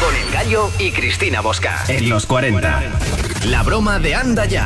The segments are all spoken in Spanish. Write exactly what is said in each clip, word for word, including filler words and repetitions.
Con El Gallo y Cristina Bosca. En los cuarenta. La broma de Anda Ya.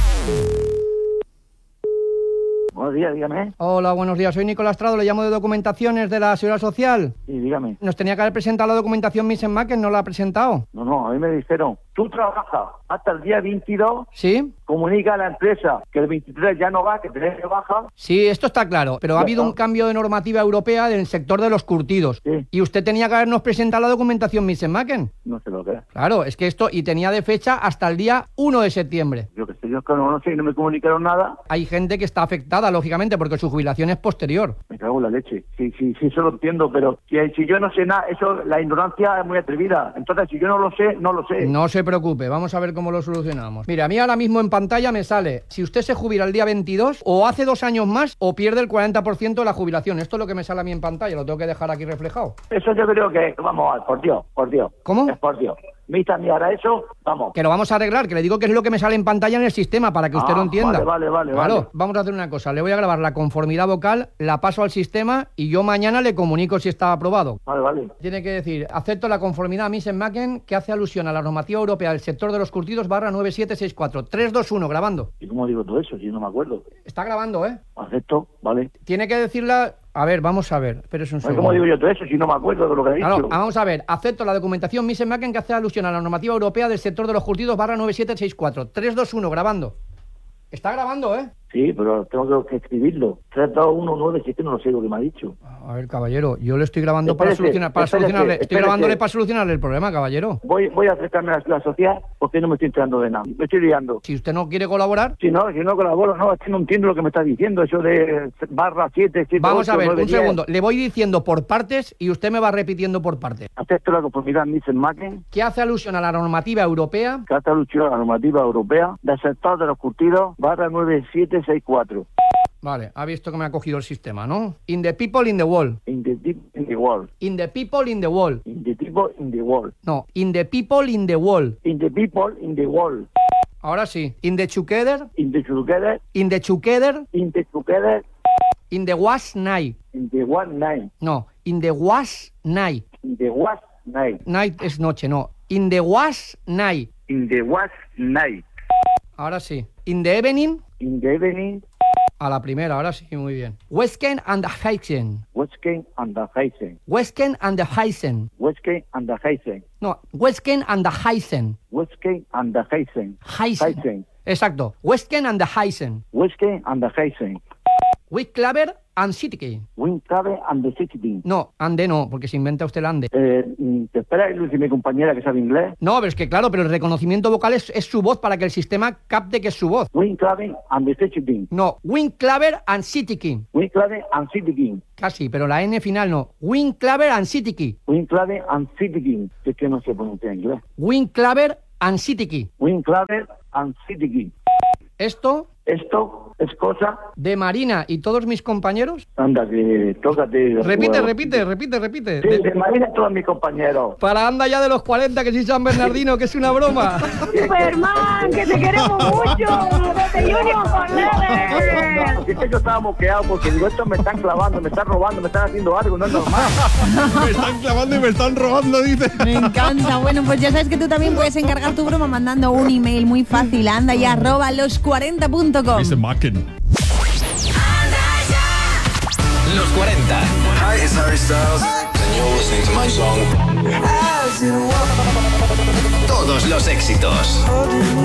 Buenos días, dígame. Hola, buenos días. Soy Nicolás Trado, le llamo de Documentaciones de la Seguridad Social. Sí, dígame. Nos tenía que haber presentado la documentación Missen Macken, ¿no la ha presentado? No, no, a mí me dijeron, tú trabajas hasta el día veintidós, ¿Sí? comunica a la empresa que el veintitrés ya no va, que tenés que bajar. Sí, esto está claro, pero ha habido un cambio de normativa europea en el sector de los curtidos. Sí. Y usted tenía que habernos presentado la documentación Missen Macken. No sé lo que es. Claro, es que esto, y tenía de fecha hasta el día uno de septiembre. Yo que sé, yo es que no, no sé, no me comunicaron nada. Hay gente que está afectada, lógicamente, porque su jubilación es posterior. Me cago en la leche. Sí, sí, sí, eso lo entiendo, pero si, si yo no sé nada, eso, la ignorancia es muy atrevida. Entonces, si yo no lo sé, no lo sé. No se preocupe, vamos a ver cómo lo solucionamos. Mira, a mí ahora mismo en pantalla me sale, si usted se jubila el día veintidós, o hace dos años más, o pierde el cuarenta por ciento de la jubilación. Esto es lo que me sale a mí en pantalla, lo tengo que dejar aquí reflejado. Eso yo creo que, vamos, por Dios, por Dios. ¿Cómo? Es por Dios. Me hizo a mí ahora eso, vamos. Que lo vamos a arreglar, que le digo que es lo que me sale en pantalla en el sistema, para que usted Ah, lo entienda. Vale, vale, vale. Claro, vale. vamos a hacer una cosa, le voy a grabar la conformidad vocal, la paso al sistema y yo mañana le comunico si está aprobado. Vale, vale. Tiene que decir, acepto la conformidad Missen Macken que hace alusión a la normativa europea del sector de los curtidos barra nueve siete seis cuatro. tres dos uno, grabando. ¿Y cómo digo todo eso? Si no me acuerdo. Está grabando, ¿eh? Acepto, vale. Tiene que decirla... A ver, vamos a ver, pero es un segundo. ¿Cómo digo yo todo eso si no me acuerdo de lo que he dicho? Claro, vamos a ver, acepto la documentación Missen Macken que hace alusión a la normativa europea del sector de los curtidos barra nueve siete seis cuatro. tres dos uno, grabando. Está grabando, ¿eh? Sí, pero tengo que escribirlo. tres dos uno nueve siete, no lo sé lo que me ha dicho. A ver, caballero, yo le estoy grabando Espérese, para solucionar, para espérese, solucionarle, estoy espérese. grabándole para solucionarle el problema, caballero. Voy voy a acercarme a la ciudad social porque no me estoy enterando de nada. Me estoy liando. Si usted no quiere colaborar, Si no, si no colaboro, no, es que no entiendo lo que me está diciendo. Eso de barra siete, siete, vamos ocho, a ver, nueve, un diez. segundo, le voy diciendo por partes y usted me va repitiendo por partes. Acepto la conformidad Missen Macken, ¿Qué hace alusión a la normativa europea? que hace alusión a la normativa europea del sector de los curtidos barra nueve siete seis cuatro. Vale, ha visto que me ha cogido el sistema, ¿no? In the people in the wall. In the deep in the world. In the people in the wall. In the people in the world. No, in the people in the wall. In the people in the world. Ahora sí. In the together. In the together. In the together. In the together. In the was night. In the one night. No, in the was night. In the was night. Night es noche, no. In the was night. In the was night. Ahora sí. In the evening. In the evening. A la primera, ahora sí, muy bien. Westken and the Heisen. Westken and the Heisen. Westken and the Heisen. Westken and the Heisen. No, Westken and the Heisen. Westken and the Heisen. Heisen. Heisen. Exacto. Westken and the Heisen. Westken and the Heisen. Wiklaver and Sitke. Wincabe and the City. No, ande no, porque se inventa usted el ande. Eh, ¿Te espera Lucy, mi compañera que sabe inglés? No, pero es que claro, pero el reconocimiento vocal es, es su voz para que el sistema capte que es su voz. Wincabe and the City. No, Wiklaver and Sitke. Wincabe and City. Casi, pero la N final no. Wiklaver and Sitke. Wincabe and City. Es que no se pronuncia en inglés. Wiklaver and Sitke. Wincabe and City. Esto Esto es cosa... de Marina y todos mis compañeros. Anda, que tócate... Repite, repite, repite, repite. Sí, De- de Marina todos mis compañeros. Para Anda Ya de los cuarenta, que soy San Bernardino, que es una broma. Superman, que te queremos mucho. Desde Junior con Leve. Así que yo estaba moqueado porque digo, estos me están clavando, me están robando, me están haciendo algo, no es normal. Me están clavando y me están robando, dice. Me encanta. Bueno, pues ya sabes que tú también puedes encargar tu broma mandando un email muy fácil a anda y arroba los cuarenta punto com. Missen Macken. Los cuarenta. Hi, it's Harry Styles, and you're listening to my song. Todos los éxitos.